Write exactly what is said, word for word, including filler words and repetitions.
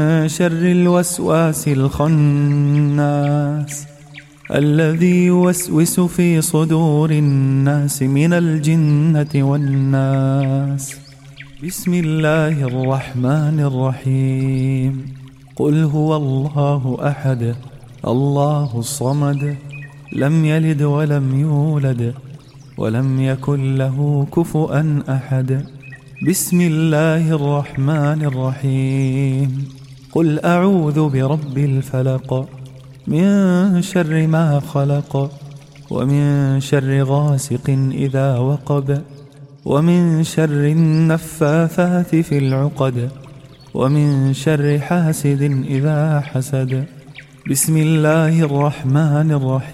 شر الوسواس الخناس الذي يوسوس في صدور الناس من الجنة والناس. بسم الله الرحمن الرحيم. قل هو الله أحد الله الصمد لم يلد ولم يولد ولم يكن له كفؤا أحد. بسم الله الرحمن الرحيم. قل أعوذ برب الفلق من شر ما خلق ومن شر غاسق إذا وقب ومن شر النفاثات في العقد ومن شر حاسد إذا حسد. بسم الله الرحمن الرحيم.